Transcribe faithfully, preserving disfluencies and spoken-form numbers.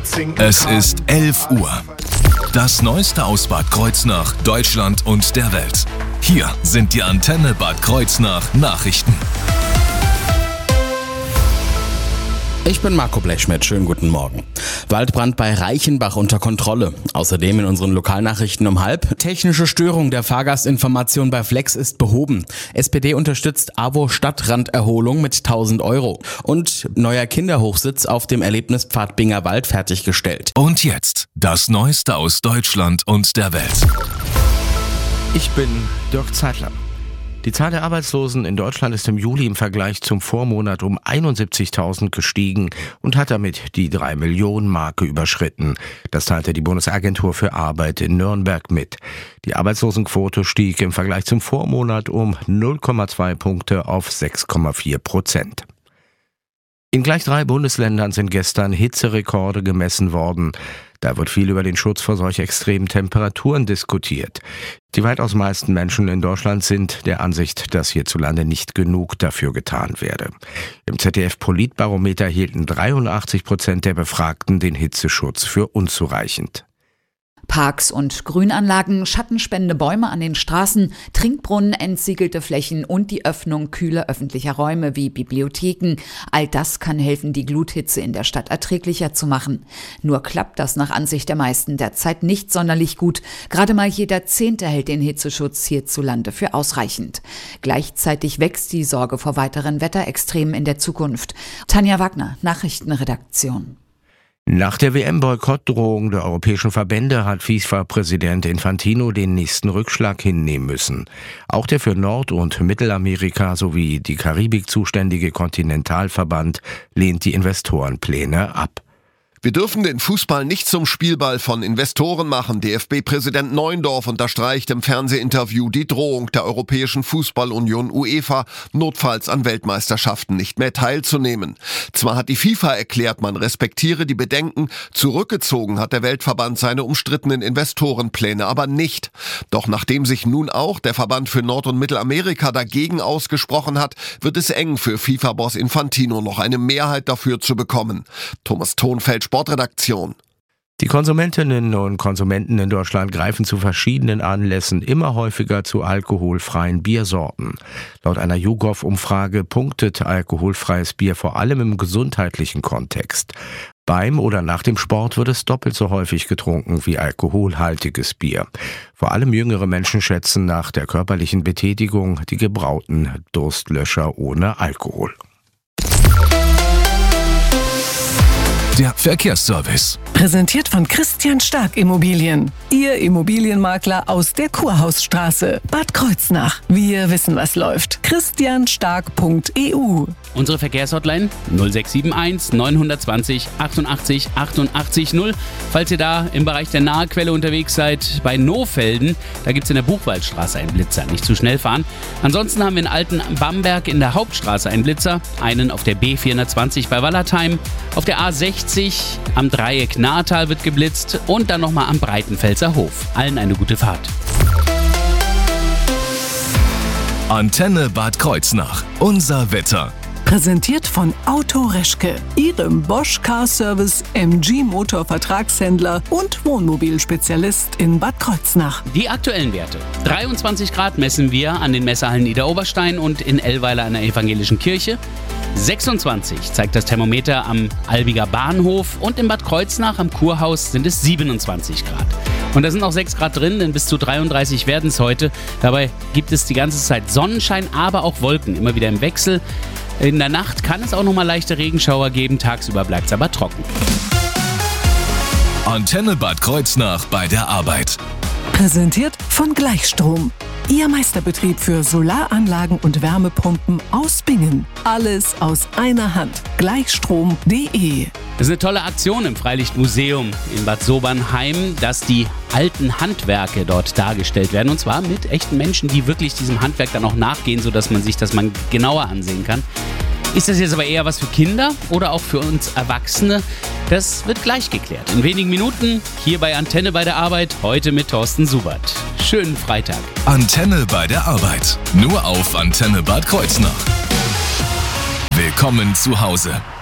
Es ist elf Uhr. Das Neueste aus Bad Kreuznach, Deutschland und der Welt. Hier sind die Antenne Bad Kreuznach Nachrichten. Ich bin Marco Blechschmidt, schönen guten Morgen. Waldbrand bei Reichenbach unter Kontrolle. Außerdem in unseren Lokalnachrichten um halb. Technische Störung der Fahrgastinformation bei Flex ist behoben. S P D unterstützt A W O Stadtranderholung mit tausend Euro. Und neuer Kinderhochsitz auf dem Erlebnispfad Bingerwald fertiggestellt. Und jetzt das Neueste aus Deutschland und der Welt. Ich bin Dirk Zeitler. Die Zahl der Arbeitslosen in Deutschland ist im Juli im Vergleich zum Vormonat um einundsiebzigtausend gestiegen und hat damit die drei Millionen Marke überschritten. Das teilte die Bundesagentur für Arbeit in Nürnberg mit. Die Arbeitslosenquote stieg im Vergleich zum Vormonat um null Komma zwei Punkte auf sechs Komma vier Prozent. In gleich drei Bundesländern sind gestern Hitzerekorde gemessen worden. Da wird viel über den Schutz vor solch extremen Temperaturen diskutiert. Die weitaus meisten Menschen in Deutschland sind der Ansicht, dass hierzulande nicht genug dafür getan werde. Im Z D F-Politbarometer hielten dreiundachtzig Prozent der Befragten den Hitzeschutz für unzureichend. Parks und Grünanlagen, schattenspendende Bäume an den Straßen, Trinkbrunnen, entsiegelte Flächen und die Öffnung kühler öffentlicher Räume wie Bibliotheken. All das kann helfen, die Gluthitze in der Stadt erträglicher zu machen. Nur klappt das nach Ansicht der meisten derzeit nicht sonderlich gut. Gerade mal jeder Zehnte hält den Hitzeschutz hierzulande für ausreichend. Gleichzeitig wächst die Sorge vor weiteren Wetterextremen in der Zukunft. Tanja Wagner, Nachrichtenredaktion. Nach der W M-Boykottdrohung der europäischen Verbände hat FIFA-Präsident Infantino den nächsten Rückschlag hinnehmen müssen. Auch der für Nord- und Mittelamerika sowie die Karibik zuständige Kontinentalverband lehnt die Investorenpläne ab. Wir dürfen den Fußball nicht zum Spielball von Investoren machen. D F B-Präsident Neuendorf unterstreicht im Fernsehinterview die Drohung der Europäischen Fußballunion UEFA, notfalls an Weltmeisterschaften nicht mehr teilzunehmen. Zwar hat die FIFA erklärt, man respektiere die Bedenken, zurückgezogen hat der Weltverband seine umstrittenen Investorenpläne aber nicht. Doch nachdem sich nun auch der Verband für Nord- und Mittelamerika dagegen ausgesprochen hat, wird es eng für FIFA-Boss Infantino, noch eine Mehrheit dafür zu bekommen. Thomas Thonfeld, Sportredaktion. Die Konsumentinnen und Konsumenten in Deutschland greifen zu verschiedenen Anlässen immer häufiger zu alkoholfreien Biersorten. Laut einer YouGov-Umfrage punktet alkoholfreies Bier vor allem im gesundheitlichen Kontext. Beim oder nach dem Sport wird es doppelt so häufig getrunken wie alkoholhaltiges Bier. Vor allem jüngere Menschen schätzen nach der körperlichen Betätigung die gebrauten Durstlöscher ohne Alkohol. Der Verkehrsservice. Präsentiert von Christian Stark Immobilien. Ihr Immobilienmakler aus der Kurhausstraße. Bad Kreuznach. Wir wissen, was läuft. christian stark punkt e u. Unsere Verkehrshotline null sechs sieben eins neun zwei null achtundachtzig achtundachtzig null. Falls ihr da im Bereich der Nahquelle unterwegs seid, bei Nohfelden, da gibt es in der Buchwaldstraße einen Blitzer. Nicht zu schnell fahren. Ansonsten haben wir in Alten Bamberg in der Hauptstraße einen Blitzer, einen auf der B vierhundertzwanzig bei Wallertheim, auf der A sechzig am Dreieck Nahrtal wird geblitzt und dann nochmal am Breitenfelser Hof. Allen eine gute Fahrt. Antenne Bad Kreuznach. Unser Wetter. Präsentiert von Auto Reschke, Ihrem Bosch Car Service M G Motor Vertragshändler und Wohnmobilspezialist in Bad Kreuznach. Die aktuellen Werte. dreiundzwanzig Grad messen wir an den Messerhallen Niederoberstein und in Ellweiler an der Evangelischen Kirche. sechsundzwanzig zeigt das Thermometer am Albiger Bahnhof und in Bad Kreuznach am Kurhaus sind es siebenundzwanzig Grad. Und da sind auch sechs Grad drin, denn bis zu dreiunddreißig werden es heute. Dabei gibt es die ganze Zeit Sonnenschein, aber auch Wolken, immer wieder im Wechsel. In der Nacht kann es auch noch mal leichte Regenschauer geben, tagsüber bleibt es aber trocken. Antenne Bad Kreuznach bei der Arbeit. Präsentiert von Gleichstrom. Ihr Meisterbetrieb für Solaranlagen und Wärmepumpen aus Bingen. Alles aus einer Hand. Gleichstrom punkt de. Das ist eine tolle Aktion im Freilichtmuseum in Bad Sobernheim, dass die alten Handwerke dort dargestellt werden. Und zwar mit echten Menschen, die wirklich diesem Handwerk dann auch nachgehen, sodass man sich das mal genauer ansehen kann. Ist das jetzt aber eher was für Kinder oder auch für uns Erwachsene? Das wird gleich geklärt. In wenigen Minuten hier bei Antenne bei der Arbeit, heute mit Thorsten Subert. Schönen Freitag. Antenne bei der Arbeit. Nur auf Antenne Bad Kreuznach. Willkommen zu Hause.